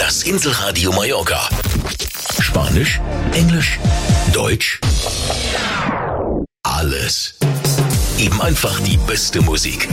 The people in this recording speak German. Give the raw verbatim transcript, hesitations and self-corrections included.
Das Inselradio Mallorca. Spanisch, Englisch, Deutsch. Alles. Eben einfach die beste Musik.